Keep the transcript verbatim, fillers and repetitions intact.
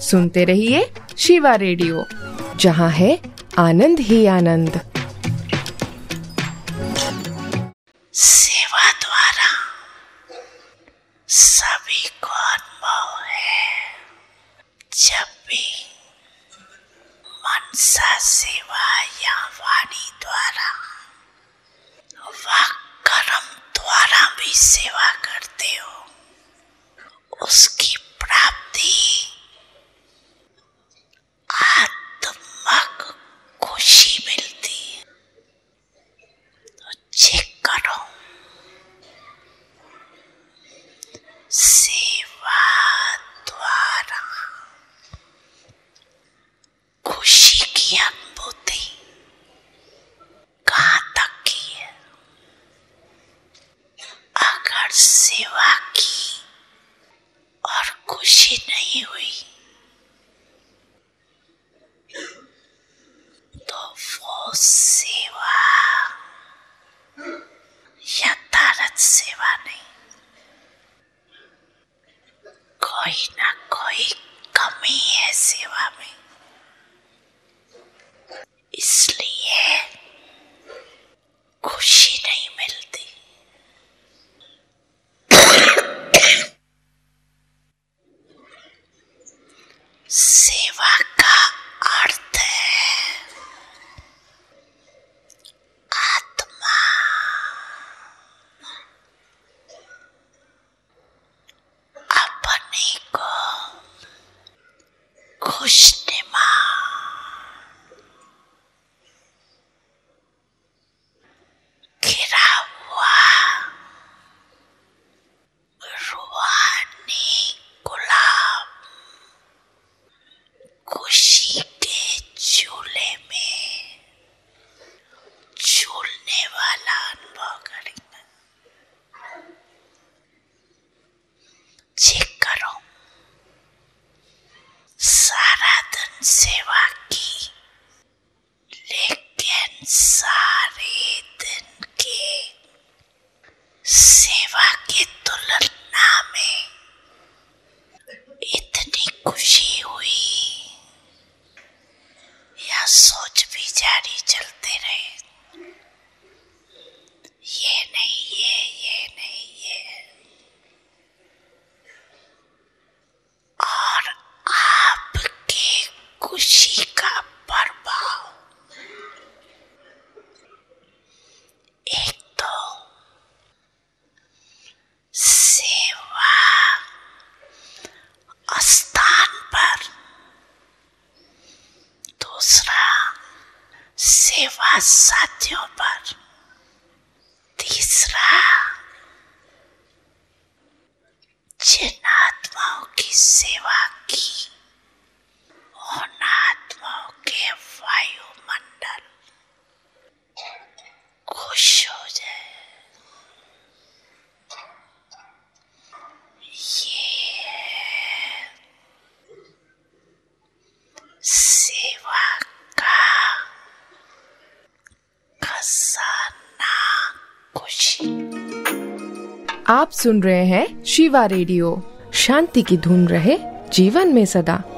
सुनते रहिए शिवा रेडियो, जहाँ है आनंद ही आनंद। सेवा द्वारा सभी को अनुभव है। जब भी मनसा सेवा या वाणी द्वारा व कर्म द्वारा भी सेवा करते हो, उसकी प्राप्ति आत्मक खुशी मिलती है। तो चेक करो, सेवा द्वारा खुशी की अनुभूति कहाँ तक की है। अगर सेवा की और खुशी नहीं हुई तो वो सेवा यथार्थ सेवा नहीं, कोई ना कोई कमी है सेवा में। इसलिए खुशी नहीं मिलती। सेवा का अर्थ है आत्मा, अपने को खुशनुमा, घिरा हुआ रूहानी गुलाब खुशी के झूले में झूलने वाला अनुभव करेंगे। चेक करो, सारा दिन सेवा की, लेकिन सारे दिन के सेवा की तुलना में इतनी खुशी हुई या सोच भी जारी चलते रहे, ये नहीं ये ये नहीं ये, और आपके खुशी का प्रभाव एक तो सेवा स्थान पर, दूसरा सेवा साथियों पर, तीसरा जिन आत्माओं की सेवा की उन आत्माओं के वायुमंडल खुश हो जाए। ये सेवा का खजाना खुशी। आप सुन रहे हैं शिवा रेडियो, शांति की धुन रहे जीवन में सदा।